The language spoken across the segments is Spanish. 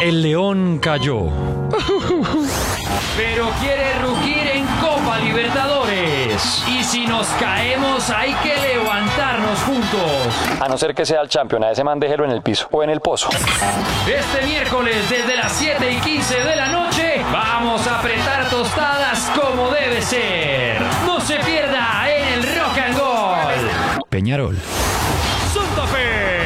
El León cayó. Pero quiere rugir en Copa Libertadores. Y si nos caemos, hay que levantarnos juntos. A no ser que sea el campeón, a ese man déjelo en el piso o en el pozo. Este miércoles, desde las 7:15 de la noche, vamos a apretar tostadas como debe ser. No se pierda en el Rock and Gold. Peñarol. Santa Fe.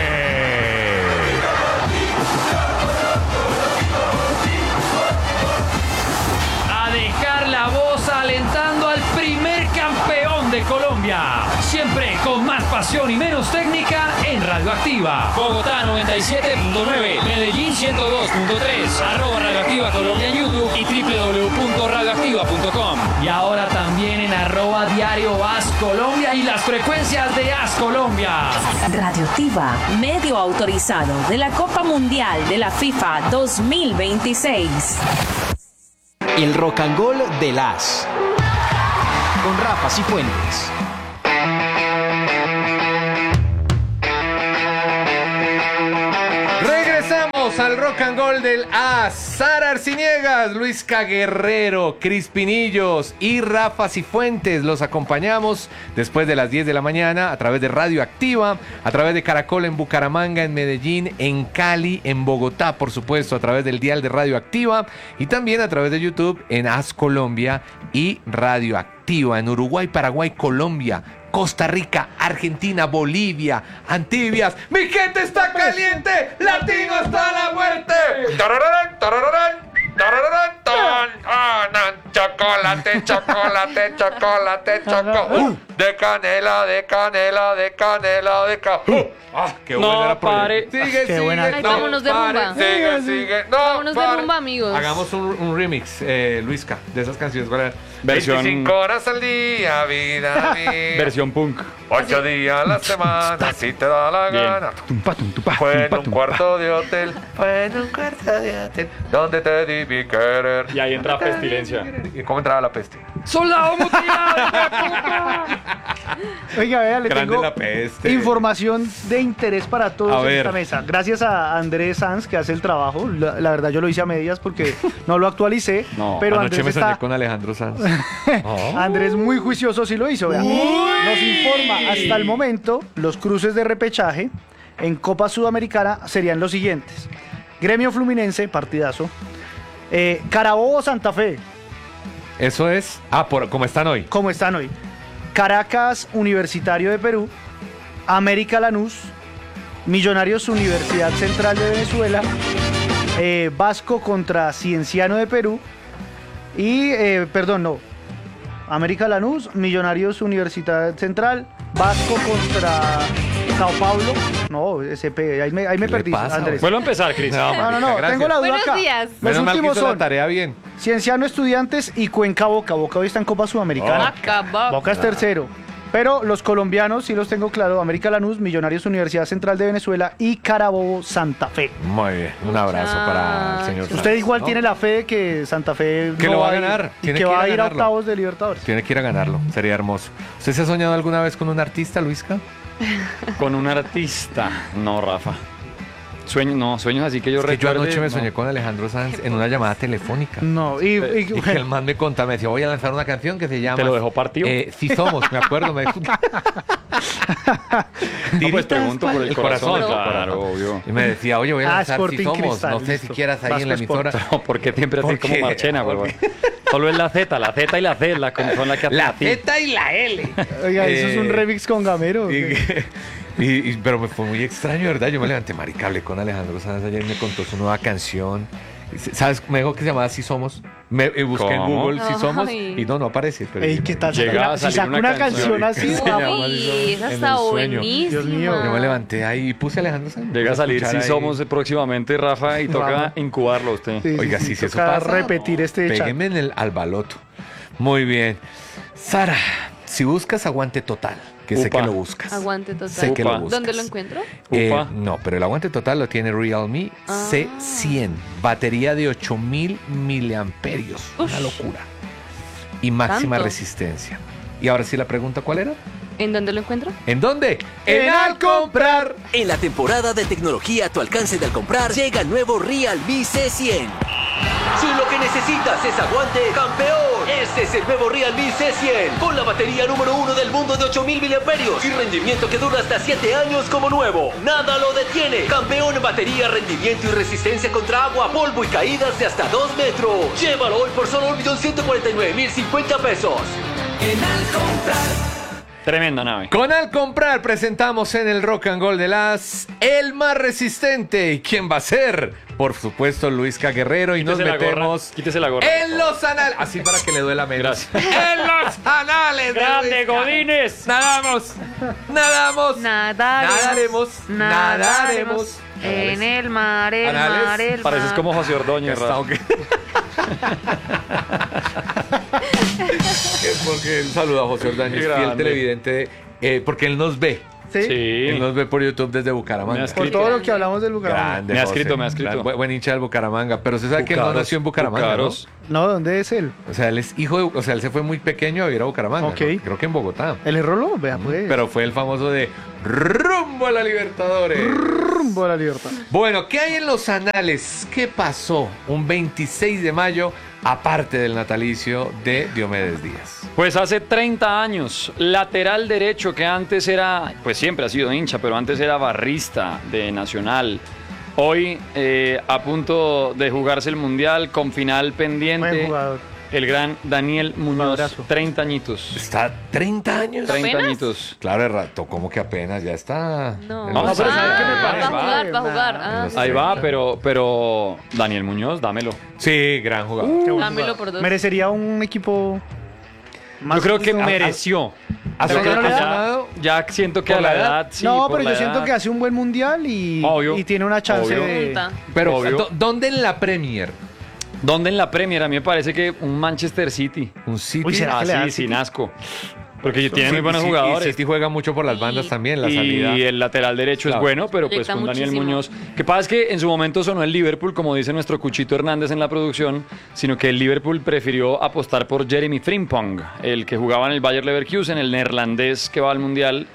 A dejar la voz alentando al primer campeón de Colombia. Siempre con más pasión y menos técnica en Radioactiva. Bogotá 97.9, Medellín 102.3, @Radioactiva Colombia en YouTube y www.radioactiva.com. Y ahora también en @Diario As Colombia y las frecuencias de As Colombia. Radioactiva, medio autorizado de la Copa Mundial de la FIFA 2026. El Rock and Gold de las con Rafa Cifuentes. Regresamos al Rock and Gold del A. Sara Arciniegas, Luisca Guerrero, Crispinillos y Rafa Cifuentes. Los acompañamos después de las 10 de la mañana a través de Radio Activa, a través de Caracol en Bucaramanga, en Medellín, en Cali, en Bogotá, por supuesto, a través del dial de Radio Activa y también a través de YouTube en AS Colombia y Radio Activa, en Uruguay, Paraguay, Colombia, Costa Rica, Argentina, Bolivia, Antillas. ¡Mi gente está caliente! ¡Latino hasta la muerte! ¡Tarararán, tarararán, tarararán, tararán! ¡Ah, chocolate, chocolate, chocolate, chocolate! De canela, de canela, de canela, de canela. ¡Ah, qué buena la pare. Sigue, Qué buena. sigue. Ay, vámonos de rumba. Sigue. No, vámonos de rumba, amigos. Hagamos un remix, Luisca, de esas canciones. Versión- 25 horas al día, vida mía. Versión punk. 8 días a la semana, si te da la gana. Fue en un cuarto de hotel. Fue en un cuarto de hotel. Donde te di mi querer. Y ahí entra pestilencia. ¿Y cómo entraba la peste? ¡Soldado mutilado! Oiga, vea, le Grande tengo la peste. información de interés para A todos en ver. esta mesa. Gracias a Andrés Sanz, que hace el trabajo. La verdad, yo lo hice a medias porque no lo actualicé. No, pero Anoche Andrés me soñé está... con Alejandro Sanz. Andrés muy juicioso sí lo hizo. Vea. Nos informa, hasta el momento, los cruces de repechaje en Copa Sudamericana serían los siguientes. Gremio Fluminense, partidazo. Carabobo Santa Fe, Eso es. ¿Cómo están hoy? como están hoy. Caracas Universitario de Perú, América Lanús, Millonarios Universidad Central de Venezuela, Vasco contra Cienciano de Perú y, América Lanús, Millonarios Universidad Central, Vasco contra Sao Paulo. No, SP, ahí me ¿Qué le perdí, pasa, Andrés. Vuelvo a empezar, Cris. No, gracias. tengo la duda Buenos acá. días. Los Menos mal que últimos hizo la son tarea bien. Cienciano Estudiantes y Cuenca Boca. Boca hoy está en Copa Sudamericana. Boca es tercero. Pero los colombianos sí los tengo claro. América Lanús, Millonarios Universidad Central de Venezuela y Carabobo Santa Fe. Muy bien. Un abrazo para el señor Sanz. Usted igual ¿no? tiene la fe de que Santa Fe Que no lo va a ir- ganar. y Tiene que que va a ir a ir a ganarlo. octavos de Libertadores. Tiene que ir a ganarlo. Sería hermoso. ¿Usted se ha soñado alguna vez con un artista, Luisca? Con un artista. No, Rafa. Sueños así que yo Es que yo recuerde. anoche me no. soñé con Alejandro Sanz en una llamada telefónica. No, Y que el man me contaba, me decía, voy a lanzar una canción que se llama... ¿Te lo dejó partido? Sí somos, me acuerdo. Me dijo, No, pues pregunto por el corazón. Claro, obvio. y me decía, oye, voy a lanzar Si Sporting Somos. Cristal, No sé listo. si quieras ahí Vasco en la Sport. emisora. No, porque siempre así Porque- como Marchena, güey. Solo es la Z y la C son las que hacen La así. Z y la L. Oiga, eso es un remix con Gamero. Pero me fue muy extraño, ¿verdad? Yo me levanté maricable con Alejandro Sanz ayer y me contó su nueva canción. ¿Sabes? Me dijo que se llamaba Si Somos. Busqué en ¿Cómo? Google Si Somos Ay. y no aparece. Pero Ey, ¿qué tal? Llega a Si salir saca una una canción canción así, Se llama vamos. Si Somos Uy, esa en está el sueño. buenísima. Dios mío. Yo me levanté ahí y puse a Alejandro Sanz. Llega a salir Escuchar Si ahí. Somos próximamente, Rafa, y toca Vamos. incubarlo usted. Sí, Oiga, si eso toca pasa, repetir este chat. Pégueme en el albaloto. Muy bien. Sara, si buscas aguante total, que sé Upa. que lo buscas. Aguante total. Sé que Upa. lo buscas. ¿Dónde lo encuentro? Upa. No, pero el aguante total lo tiene Realme C100. Batería de 8000 miliamperios. Una locura. Y máxima ¿Tanto? resistencia. Y ahora sí la pregunta, ¿cuál era? ¿En dónde lo encuentro? ¿En dónde? En Al Comprar. En la temporada de tecnología a tu alcance de al comprar, llega el nuevo Realme C100. Si lo que necesitas es aguante, campeón, este es el nuevo Realme C100. Con la batería número 1 del mundo de 8000 mAh y rendimiento que dura hasta 7 años como nuevo. Nada lo detiene. Campeón en batería, rendimiento y resistencia contra agua, polvo y caídas de hasta 2 metros. Llévalo hoy por solo 1.149.050 pesos. En Al Comprar. Tremenda nave. Con Al Comprar presentamos en el Rock and Roll de las el más resistente. ¿Y quién va a ser? Por supuesto, Luisca Guerrero. Y Quítese nos la gorra, metemos quítese la gorra. en los anales. Así para que le duela menos. Gracias. En los anales. de ¡Grande, Luisca. Godínez! Nadamos. Nadaremos. Nadaremos en el mar, Anales. el Pareces mar. como José Ordóñez, Está, Rafa. ok. Porque un saludo a José Ordóñez, Qué fiel grande. televidente, porque él nos ve. ¿Sí? Sí. Él nos ve por YouTube desde Bucaramanga. Me has Por todo lo que hablamos del Bucaramanga. Grande, Me ha José. escrito, me ha escrito. Buen hincha del Bucaramanga, pero usted sabe que él no Bucaros, nació en Bucaramanga, Bucaros. No, ¿dónde es él? ¿no? O sea, él es hijo de, o sea, él se fue muy pequeño a vivir a Bucaramanga, Ok. ¿no? Creo que en Bogotá. ¿El Rolo? Vea, pues. Pero fue el famoso de rumbo a la Libertadores. Rumbo a la libertad. Bueno, ¿qué hay en los anales? ¿Qué pasó un 26 de mayo, aparte del natalicio de Diomedes Díaz? Pues hace 30 años, lateral derecho que antes era, pues siempre ha sido hincha, pero antes era barrista de Nacional. Hoy a punto de jugarse el Mundial con final Buen pendiente, jugador. el gran Daniel Muñoz, abrazo. 30 añitos. Está 30 años. 30 ¿Apenas? añitos. Claro, de rato, como que apenas ya está. No, en No, los pero años. ¿sabe qué me va parece? a jugar, va a jugar. En los Ahí va, 30. pero Daniel Muñoz, dámelo. Sí, gran jugador. Qué buen Dámelo jugador. por 2. Merecería un equipo más. Yo creo que no, mereció. ¿A Yo su creo que llamado? ya siento que ¿Por a la la edad? edad, sí, no, por pero la yo siento edad. que hace un buen mundial y tiene una chance Obvio. de. Punta. Pero, Obvio. ¿dónde en la Premier? ¿Dónde en la Premier? A mí me parece que un Manchester City. Un City. Uy, ¿será que le da Así, al City? sin asco. Porque tiene muy Sí, buenos sí, jugadores. Y City juega mucho por las bandas Y- también, la salida. Y el lateral derecho Claro. es bueno, pero pues Proyecta con Daniel muchísimo. Muñoz. Que pasa es que en su momento sonó el Liverpool, como dice nuestro Cuchito Hernández en la producción, sino que el Liverpool prefirió apostar por Jeremy Frimpong, el que jugaba en el Bayer Leverkusen, el neerlandés que va al Mundial.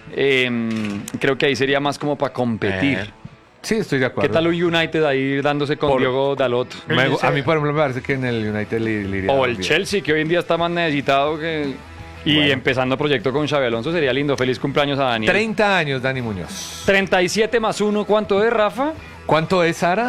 Creo que ahí sería más como para competir. Sí, estoy de acuerdo. ¿Qué tal un United ahí dándose con Por- Diogo Dalot? A mí, por ejemplo, me parece que en el United le iría O el bien. Chelsea, que hoy en día está más necesitado que... Y Bueno. empezando proyecto con Xabi Alonso sería lindo. Feliz cumpleaños a Daniel. 30 años, Dani Muñoz. 37 más 1, ¿cuánto es, Rafa? ¿Cuánto es, Sara?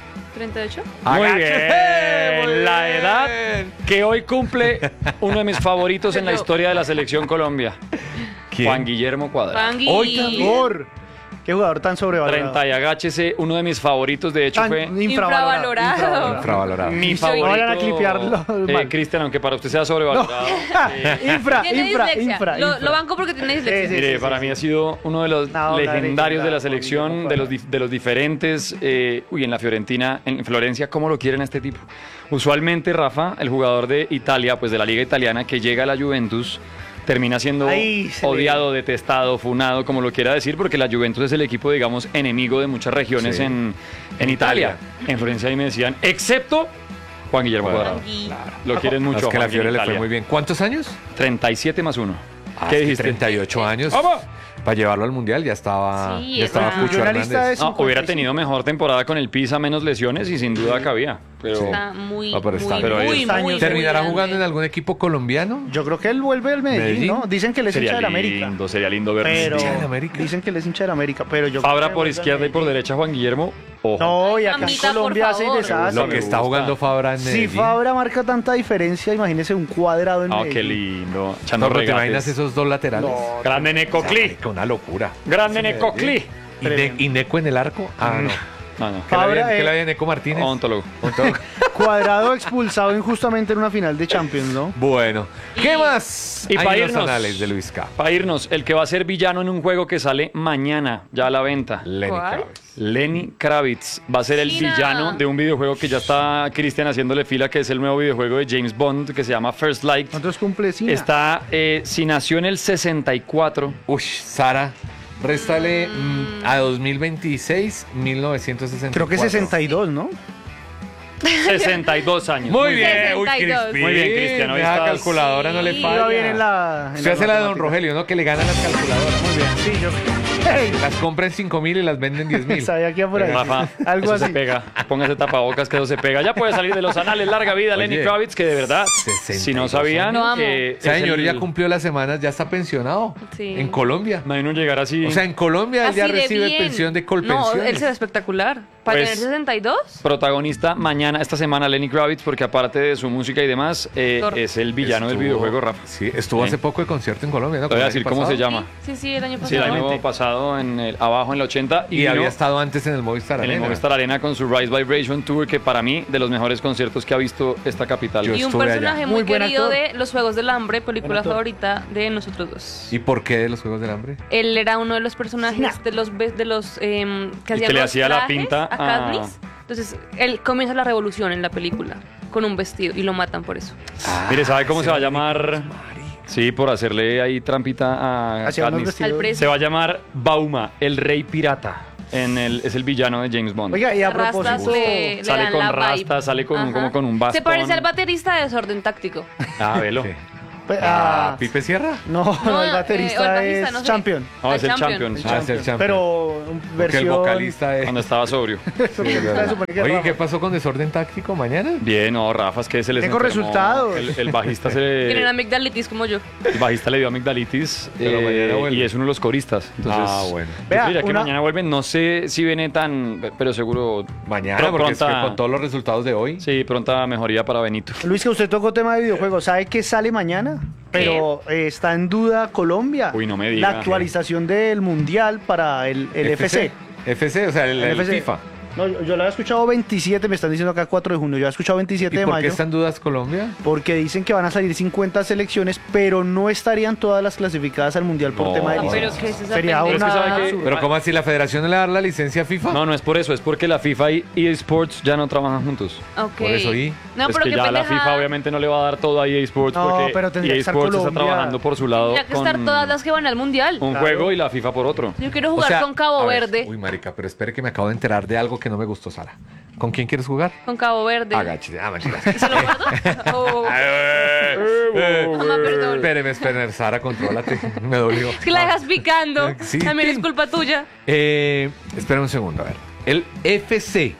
38. Muy Agáchese, muy bien. La bien. edad que hoy cumple uno de mis favoritos en la historia de la selección Colombia. ¿Quién? Juan Guillermo Cuadrado. Pangui. Hoy también. Qué jugador tan sobrevalorado. 30 y agáchese, uno de mis favoritos, de hecho Tan fue Infravalorado. Infravalorado. mi Yo- favorito. Vayan a clipearlo, mal. Cristian, aunque para usted sea sobrevalorado. Infra, Tiene infra, dislexia. infra, Lo infra. banco porque tiene dislexia. Sí, Mire, para mí ha sido uno de los No, legendarios de la legendario, selección, de los diferentes. En la Fiorentina, en Florencia, ¿cómo lo quieren a este tipo? Usualmente, Rafa, el jugador de Italia, pues de la liga italiana, que llega a la Juventus, termina siendo Ahí se odiado, detestado, funado, como lo quiera decir, porque la Juventus es el equipo, digamos, enemigo de muchas regiones Sí. en Italia. En Florencia ahí me decían, excepto Juan Guillermo Bueno, Cuadrado. Pangui. Lo quieren No, mucho. es que a la Juan, en Fiore le fue Italia. muy bien. ¿Cuántos años? 37 más 1. Ah, ¿Qué es que dijiste? 38 años. ¡Vamos! Para llevarlo al Mundial ya estaba, Sí, ya estaba está- Pucho Yo una lista Hernández. de No, hubiera 55. tenido mejor temporada con el Pisa, menos lesiones y sin duda cabía. Pero Sí. Está muy, No, pero está- muy, pero muy, ahí está. muy ¿Terminará grande. jugando en algún equipo colombiano? Yo creo que él vuelve al Medellín, Medellín. ¿no? Dicen que él es hincha sería del América. lindo, sería lindo verlo. Pero hincha del América. dicen que él es hincha del América, pero yo creo Fabra que por vuelve al izquierda y por Medellín. derecha Juan Guillermo. Ojo. No, y acá en Mamita, por Colombia hace favor. desastre. Lo me que está gusta. jugando Fabra en Si Medellín. Fabra marca tanta diferencia, imagínese un cuadrado en Ah, Medellín. qué lindo. Echando No, pero ¿te regates. imaginas esos dos laterales? No, Grande Necocli. Marica, una locura. Grande Necocli. ¿Y Neco en el arco? Ah, no. No, no. ¿Qué le Fabra, había- ¿Qué le había Neco Martínez? Odontólogo. Odontólogo. Cuadrado expulsado injustamente en una final de Champions, ¿no? Bueno, ¿qué más Y hay para en los irnos. anales de Luis K? Para irnos, el que va a ser villano en un juego que sale mañana, ya a la venta. Lenny ¿Cuál? Kravitz. Lenny Kravitz va a ser el China. villano de un videojuego que ya está Cristian haciéndole fila, que es el nuevo videojuego de James Bond, que se llama First Light. ¿Cuántos cumple Sina? Está, si nació en el 64, Uy, Sara, réstale a 2026, 1964. Creo que 62, ¿no? 62 años. Muy bien, uy, 62. Crispín. Muy bien, Cristian, hoy Esa estás- calculadora no le Sí. falla. Iba bien en la. Usted hace la de Don Rogelio, ¿no? Que le ganan las calculadoras. Muy bien. Sí, yo. Las compra en 5.000 y las venden 10.000. Sabía que iba por ahí. Rafa, Algo eso así. se pega. Póngase tapabocas que eso se pega. Ya puede salir de los anales. Larga vida, Oye, Lenny Kravitz, que de verdad, 62 si no sabían, Lo amo. que Ese es señor el- ya cumplió las semanas, ya está pensionado. Sí. En Colombia. Imagino llegar así. O sea, en Colombia él Así ya de recibe bien. pensión de No, colpensiones. él se ve espectacular. Para Pues- tener 62. protagonista mañana, esta semana, Lenny Kravitz, porque aparte de su música y demás, Actor. es el villano del Estuvo- videojuego, Rafa. Sí, estuvo Sí. hace poco de concierto en Colombia, ¿no? Te voy a Como el decir año cómo se pasado. llama. Sí, el año Sí, el pasado. año pasado, abajo en el 80. Y vino había estado antes en el Movistar en el Arena. Movistar Arena con su Rise Vibration Tour, que para mí, de los mejores conciertos que ha visto esta capital. Yo Y un estuve allá. personaje Muy muy buen querido actor. de Los Juegos del Hambre, película Buen actor. favorita de nosotros dos. ¿Y por qué de los Juegos del Hambre? Él era uno de los personajes de los que Y hacían que le los hacía la trajes pinta a a- Katniss. Entonces, él comienza la revolución en la película con un vestido y lo matan por eso. Mire, ¿sabe cómo se va a llamar? Sí, por hacerle ahí trampita a Hacía unos Katniss. vestidos. Al precio. Se va a llamar Bauma, el rey pirata. Es el villano de James Bond. Oiga, y a Rastas propósito. le Sale dan con la vibe. rastas, sale con- Ajá. como con un bastón. Se parece al baterista de Desorden Táctico. Ah, velo. ¿Qué? Ah, ¿Pipe Sierra? no, no, el baterista o el bajista, es no sé. Champion. No, es el Champion. champion. Ah, es el champion. Pero Porque versión. el vocalista es... Cuando estaba sobrio. Está súper que Oye, Rafa. ¿qué pasó con Desorden Táctico mañana? Bien, no, Rafa, es que se les Tengo enfermó. resultados. El bajista Tienen se... amigdalitis como yo. El bajista le dio amigdalitis Pero mañana vuelve. y es uno de los coristas. Entonces, Ah, bueno. yo Vea, diría que una- mañana vuelven. No sé si viene tan... Pero seguro... Mañana, porque es que pronta- con todos los resultados de hoy... Sí, pronta mejoría para Benito. Luis, que usted tocó tema de videojuegos, ¿sabe qué sale mañana? Pero está en duda Colombia. Uy, no me diga. La actualización del Mundial para el FC. FC, o sea, el FC. FIFA. No, yo lo había escuchado 27, me están diciendo acá 4 de junio. Yo había escuchado 27 ¿Y de por qué mayo. están dudas Colombia? Porque dicen que van a salir 50 selecciones, pero no estarían todas las clasificadas al Mundial por No. tema de Ah, pero licencia. ¿qué es esa Sería pendeja? Pero es que una sabe que- absurda. Pero ¿cómo así? ¿La federación no le da la licencia a FIFA? No, no es por eso, es porque la FIFA y EA Sports ya no trabajan juntos. Ok. Por eso y- No, es pero que qué ya la pendejada. FIFA obviamente no le va a dar todo a EA Sports No, porque pero tendría EA que estar Sports está Colombia. trabajando por su lado Tendría que con estar todas las que van al mundial. un Claro. juego y la FIFA por otro. Yo quiero O jugar sea, con Cabo a ver, Verde. Uy, marica, pero espere que me acabo de enterar de algo que no me gustó, Sara. ¿Con quién quieres jugar? Con Cabo Verde. Agachite. Ah, mentira. ¿Se lo guardo? Oh. Mamá, perdón. Espéreme, Sara, contrólate. Me dolió. Es que la dejas picando. Sí, También es tin. culpa tuya. Espera un segundo, a ver. El FC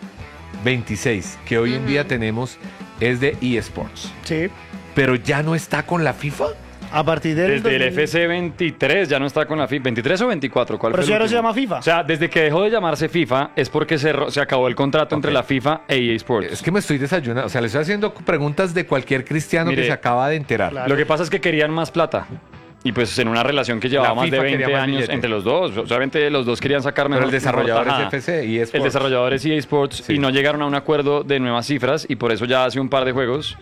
26 que hoy en día tenemos es de eSports, Sí. pero ya no está con la FIFA. A partir del. Desde el 2000. FC 23 ya no está con la FIFA. ¿23 o 24? ¿Cuál Pero fue si el ahora se último? llama FIFA. O sea, desde que dejó de llamarse FIFA es porque se acabó el contrato entre Ok. la FIFA e EA Sports. Es que me estoy desayunando, o sea, le estoy haciendo preguntas de cualquier cristiano Mire, que se acaba de enterar. Claro. Lo que pasa es que querían más plata. Y pues en una relación que llevaba La más de FIFA 20 quería más años billete. entre los dos. Obviamente los dos querían sacar Pero mejor. el desarrollador mejor es tajada. FC y eSports. El desarrollador es EA Sports Sí. y no llegaron a un acuerdo de nuevas cifras y por eso ya hace un par de juegos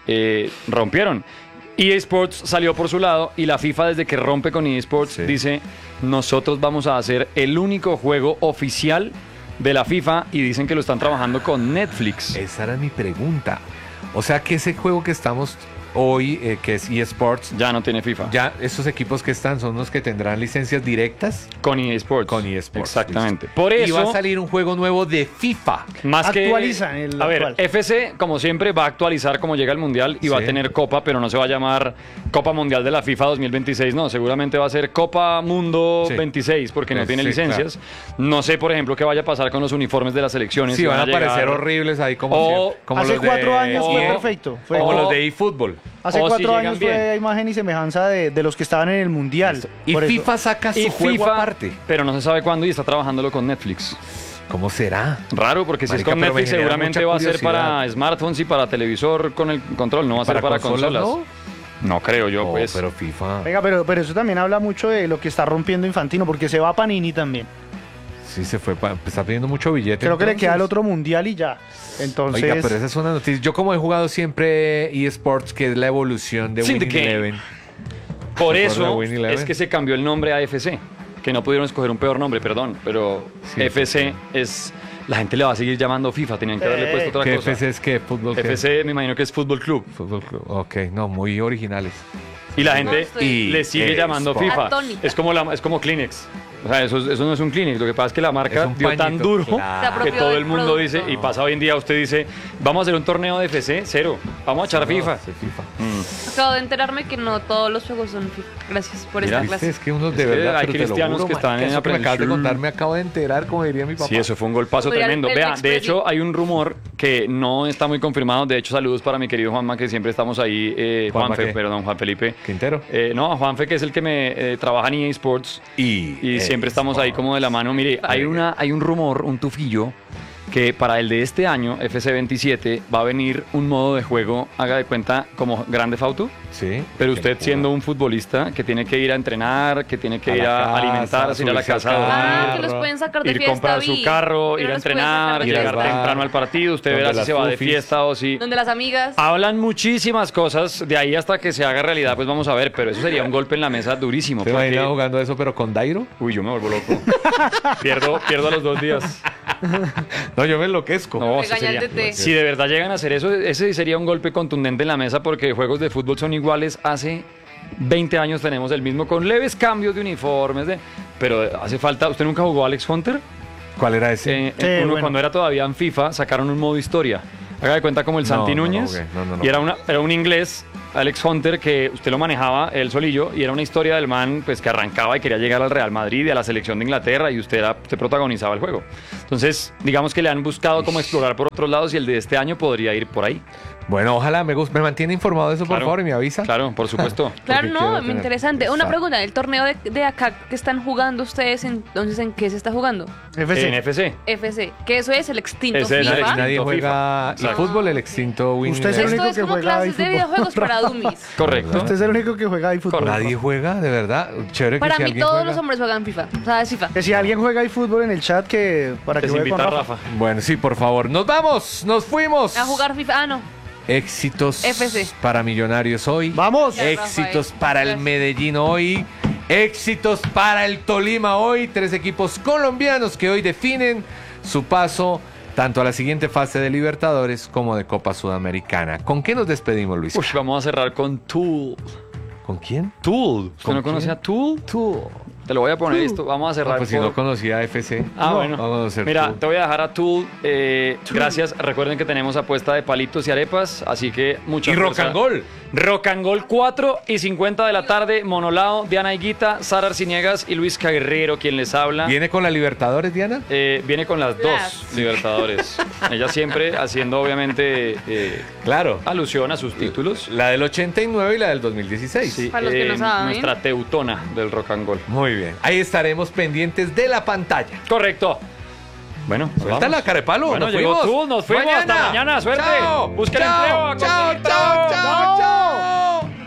rompieron. EA Sports salió por su lado y la FIFA desde que rompe con EA Sports Sí. dice nosotros vamos a hacer el único juego oficial de la FIFA y dicen que lo están trabajando con Netflix. Esa era mi pregunta. O sea, que ese juego que estamos hoy, que es eSports, Ya no tiene FIFA. ya estos equipos que están son los que tendrán licencias directas Con EA Sports. con eSports. Exactamente. listo. Por Y eso va a salir un juego nuevo de FIFA. más Actualizan que el a ver, actual. FC como siempre va a actualizar como llega el mundial y va a Sí. tener copa, pero no se va a llamar Copa Mundial de la FIFA 2026, no, seguramente va a ser Copa Mundo Sí. 26 porque no Pues, tiene sí, licencias. No sé, por ejemplo, qué vaya a pasar con los uniformes de las selecciones. Sí, si van a llegar- parecer horribles ahí como, O- siempre, como Hace los de 4 años fue EA, perfecto. Fue como o- los de eFootball. Hace o si 4 llegan años bien. fue imagen y semejanza de los que estaban en el Mundial. Y Por eso. FIFA saca su Y juego FIFA, aparte. pero no se sabe cuándo y está trabajándolo con Netflix. ¿Cómo será? Raro, porque si Marica, es con pero me Netflix genera seguramente mucha va a ser curiosidad. para smartphones y para televisor con el control, no va a ser para consolas. ¿no? No creo yo, No, pues. pero FIFA. Venga, pero eso también habla mucho de lo que está rompiendo Infantino, porque se va a Panini también. Sí, se fue. Está pidiendo mucho billete. Creo que le entonces. queda el otro Mundial y ya. Entonces. Oiga, pero esa es una noticia. Yo como he jugado siempre eSports, que es la evolución de Winning Syndicate. Eleven. Por ¿Se acuerda eso de Win Eleven? es que se cambió el nombre a FC, que no pudieron escoger un peor nombre, perdón, pero Sí, FC es... La gente le va a seguir llamando FIFA, tenían que haberle puesto otra ¿Qué cosa. FC es qué? ¿Fútbol qué? FC me imagino que es Fútbol Club. Fútbol Club. Ok, no, muy originales. Y la gente estoy- le sigue llamando Sport. FIFA. Atónita. Es como Kleenex. O sea, eso no es un Kleenex. Lo que pasa es que la marca Es un dio tan pañito, duro claro. que todo el mundo Producto. dice, y pasa hoy en día, usted dice, vamos a hacer un torneo de FC, cero. Vamos a echar FIFA. Sí, FIFA. Acabo de enterarme que no todos los juegos son FIFA. Gracias por Mira, esta ¿Viste? clase. Es que uno de Es que verdad, hay pero te lo cristianos juro, que están marica, en eso que me acabas de aprendizaje. contar, me acabo de enterar, como diría mi papá. Sí, eso fue un golpazo Oiga, tremendo. el Vea, de expresidente. hecho, hay un rumor que no está muy confirmado. De hecho, saludos para mi querido Juanma, que siempre estamos ahí. ¿Juanma Juan qué? Felipe. Quintero. No, Juanfe, que es el que me trabaja en EA Sports. Y siempre estamos ahí como de la mano. Mire, hay un rumor, un tufillo, que para el de este año, FC27, va a venir un modo de juego, haga de cuenta, como Grand Theft Auto. Sí. Pero usted siendo un futbolista que tiene que ir a entrenar, que tiene que A ir la a casa, alimentarse, ir a la subirse casa al a Ah, dormir, que los pueden sacar de ir a fiesta. comprar su carro, Que ir no a los pueden entrenar, sacar de ir al llegar bar, temprano al partido, usted donde verá si las se va de fufis. fiesta o si... Donde las amigas. Hablan muchísimas cosas, de ahí hasta que se haga realidad, pues vamos a ver, pero eso sería un golpe en la mesa durísimo. ¿Te porque- imaginas jugando eso, pero con Dairo? Uy, yo me vuelvo loco. pierdo a los 2 días. No, yo me enloquezco. No, Regaña eso al sería- DT. si de verdad llegan a hacer eso, ese sería un golpe contundente en la mesa porque juegos de fútbol son iguales. Hace 20 años tenemos el mismo con leves cambios de uniformes, pero hace falta... ¿Usted nunca jugó Alex Hunter? ¿Cuál era ese? Sí, bueno. Cuando era todavía en FIFA, sacaron un modo historia. Haga de cuenta como el No, Santi no, no Núñez. jugué. No. Y era un inglés, Alex Hunter, que usted lo manejaba él solillo. Y era una historia del man pues, que arrancaba y quería llegar al Real Madrid y a la selección de Inglaterra. Y usted protagonizaba el juego. Entonces, digamos que le han buscado como explorar por otros lados. Y el de este año podría ir por ahí. Bueno, ojalá me mantiene informado de eso, por Claro. favor, y me avisa. Claro, por supuesto. Claro, Porque quiero no, tener- interesante. Una Exacto. pregunta, el torneo de acá que están jugando ustedes, entonces, ¿en qué se está jugando? FC. En FC. FC, que eso es el extinto Ese es el FIFA. Nadie Extinto juega FIFA. el fútbol, el extinto Win Usted es el Eleven. único Esto es que como juega clases de iFootball. videojuegos para dummies. Correcto. Usted es el único que juega iFootball. Nadie juega, de verdad. Chévere que Para si mí alguien todos juega. los hombres juegan FIFA, o sea, es FIFA. Que si alguien juega iFootball en el chat, que para que Te juegue con invita Rafa. Rafa. Bueno, sí, por favor. Nos vamos, nos fuimos. A jugar FIFA, no. Éxitos FC. para Millonarios hoy. ¡Vamos! Ya, Éxitos Rafael. para el Gracias. Medellín hoy. Éxitos para el Tolima hoy. 3 equipos colombianos que hoy definen su paso tanto a la siguiente fase de Libertadores como de Copa Sudamericana. ¿Con qué nos despedimos, Luis? Uy, vamos a cerrar con Tool. ¿Con quién? Tool. ¿Usted ¿Con no conoce quién? a Tool? Tú. Te lo voy a poner esto. Vamos a cerrar Pues si por- no conocía FC. Ah, No, bueno. vamos a hacer Mira, Tool. te voy a dejar a Tool. Gracias. Recuerden que tenemos apuesta de palitos y arepas, así que mucha Y fuerza. Rock and Roll. Rock and Roll 4:50 de la tarde. Monolao, Diana Higuita, Sara Arciniegas y Luis Guerrero, quien les habla. ¿Viene con la Libertadores, Diana? Viene con las dos Libertadores. Ella siempre haciendo, obviamente, Claro. alusión a sus títulos. La del 89 y la del 2016. Sí, Para los que no saben. nuestra teutona del Rock and Roll. Muy bien. Ahí estaremos pendientes de la pantalla. Correcto. Bueno, nos Suelta vamos. la carepalo. Bueno, nos llegó fuimos. Tool, nos fuimos. Hasta mañana. Suerte. Chao. Busquen Chao. empleo. Chao, chao, chao, chao.